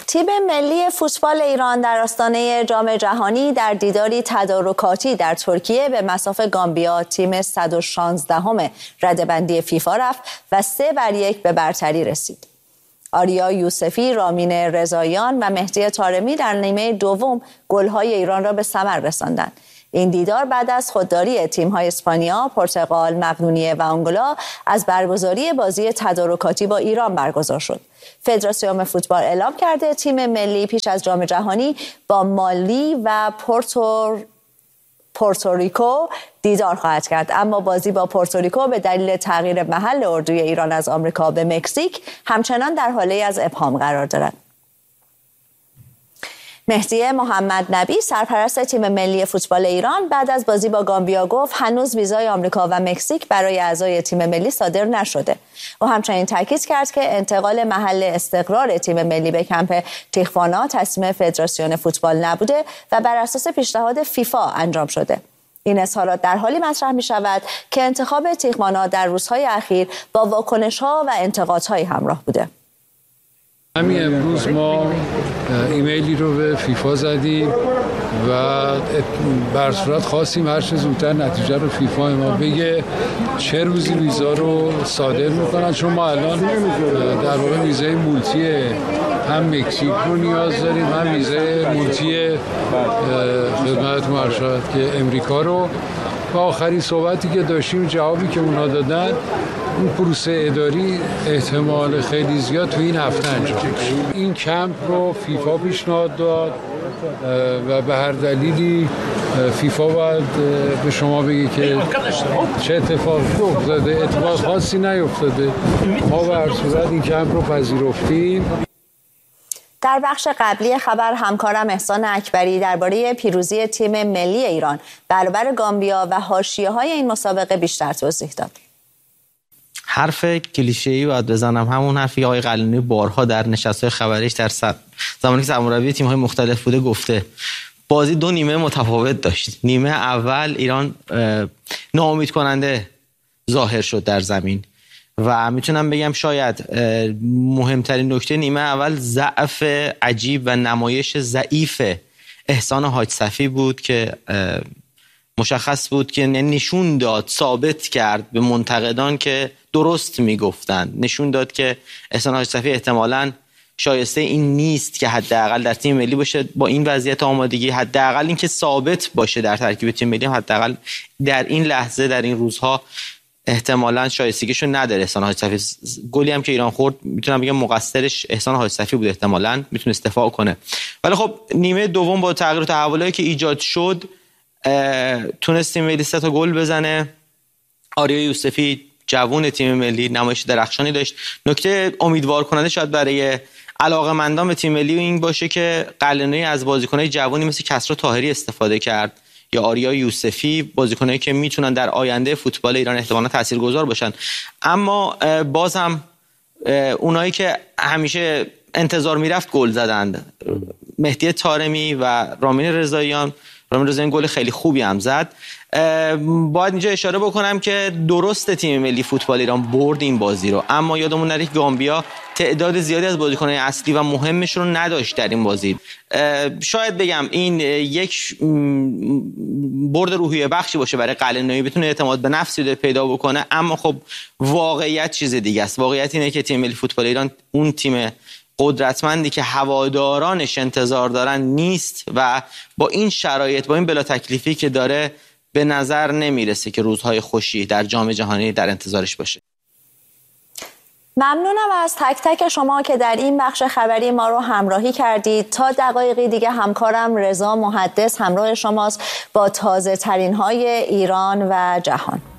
تیم ملی فوتبال ایران در آستانه جام جهانی در دیداری تدارکاتی در ترکیه به مصاف گامبیا تیم 116 رده‌بندی فیفا رفت و 3-1 به برتری رسید. آریا یوسفی، رامین رضاییان و مهدی طارمی در نیمه دوم گل‌های ایران را به ثمر رساندند. این دیدار بعد از خودداری تیم‌های اسپانیا، پرتغال، مقدونیه و آنگولا از برگزاری بازی تدارکاتی با ایران برگزار شد. فدراسیون فوتبال اعلام کرده تیم ملی پیش از جام جهانی با مالی و پورتوریکو دیدار خواهد کرد، اما بازی با پورتوریکو به دلیل تغییر محل اردوی ایران از آمریکا به مکزیک همچنان در حاله از ابهام قرار دارد. مهدی محمد نبی، سرپرست تیم ملی فوتبال ایران، بعد از بازی با گامبیا گفت هنوز ویزای آمریکا و مکزیک برای اعضای تیم ملی صادر نشده. او همچنین تاکید کرد که انتقال محل استقرار تیم ملی به کمپ تیخوانا تصمیم فدراسیون فوتبال نبوده و بر اساس پیشنهاد فیفا انجام شده. این اظهارات در حالی مطرح می شود که انتخاب تیخوانا در روزهای اخیر با واکنش‌ها و انتقادهای همراه بوده. همین امروز ما ایمیلی رو به فیفا زدیم و بر صورت خواستیم هر چه زودتر نتیجه رو فیفا ما بگه چه روزی ویزا رو صادر میکنن، چون ما الان در واقع ویزای مولتی هم مکزیک رو نیاز داریم، هم ویزای مولتی خدمتتون عرض شود که امریکا رو. و آخرین صحبتی که داشتیم، جوابی که اونها دادن، اون پروسه اداری احتمال خیلی زیاد تو این هفته انجام میشه. این کمپ رو فیفا پیشنهاد داد و به هر دلیلی فیفا باید به شما بگه که چه اتفاقی افتاده. اتفاق خاصی نیفتاده. ما به هر صورت این کمپ رو پذیرفتیم. در بخش قبلی خبر همکارم احسان اکبری درباره پیروزی تیم ملی ایران برابر گامبیا و حاشیه‌های این مسابقه بیشتر توضیح داد. حرف کلیشه‌ای باید بزنم، همون حرفی که آقای قلعه‌نویی بارها در نشست‌های خبریش در زمانی که سرمربی تیم‌های مختلف بوده گفته. بازی دو نیمه متفاوت داشت. نیمه اول ایران ناامید کننده ظاهر شد در زمین و میتونم بگم شاید مهمترین نکته نیمه اول ضعف عجیب و نمایش ضعیف احسان حاج صفی بود که مشخص بود که نشون داد، ثابت کرد به منتقدان که درست میگفتند، نشون داد که احسان حاج صفی احتمالاً شایسته این نیست که حداقل در تیم ملی باشه با این وضعیت آمادگی، حداقل این که ثابت باشه در ترکیب تیم ملی، حداقل در این لحظه در این روزها احتمالاً شایستگیشو نداره. احسان حاج صفی گلی هم که ایران خورد میتونم بگم مقصرش احسان حاج صفی بود، احتمالاً میتونه استفاده کنه. ولی خب نیمه دوم با تغییر و تحولایی که ایجاد شد تونست تیم ملی 3 تا گل بزنه. آریا یوسفی جوون تیم ملی نمایش درخشانی داشت. نکته امیدوار کننده شاید برای علاقه‌مندان به تیم ملی این باشه که قلعه‌نویی از بازیکن‌های جوانی مثل کسری طاهری استفاده کرد یا آریا یوسفی، بازیکنایی که میتونن در آینده فوتبال ایران احتمالاً تاثیرگذار باشن. اما باز هم اونایی که همیشه انتظار میرفت گل زدند. مهدی طارمی و رامین رضاییان گل خیلی خوبی هم زد. باید اینجا اشاره بکنم که درست تیم ملی فوتبال ایران برد این بازی رو، اما یادمون نره که گامبیا تعداد زیادی از بازیکنان اصلی و مهمش رو نداشت در این بازی. شاید بگم این یک برد روحیه بخشی باشه برای قلعه‌نویی، بتونه اعتماد به نفسی پیدا بکنه، اما خب واقعیت چیز دیگه است. واقعیت اینه که تیم ملی فوتبال ایران اون تیم قدرتمندی که هوادارانش انتظار دارن نیست و با این شرایط، با این بلا تکلیفی که داره، به نظر نمیرسه که روزهای خوشی در جام جهانی در انتظارش باشه. ممنونم از تک تک شما که در این بخش خبری ما رو همراهی کردید. تا دقایقی دیگه همکارم رضا محدث همراه شماست با تازه ترین های ایران و جهان.